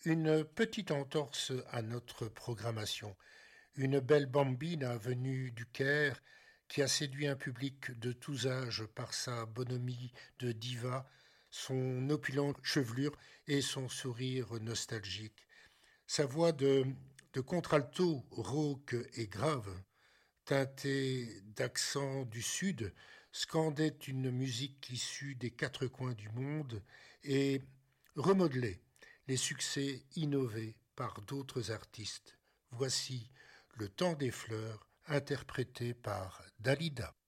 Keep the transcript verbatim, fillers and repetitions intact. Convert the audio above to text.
Une petite entorse à notre programmation. Une belle bambina venue du Caire qui a séduit un public de tous âges par sa bonhomie de diva, son opulente chevelure et son sourire nostalgique. Sa voix de, de contralto rauque et grave, teintée d'accent du Sud, scandait une musique issue des quatre coins du monde et remodelait les succès innovés par d'autres artistes. Voici Le Temps des Fleurs, interprété par Dalida.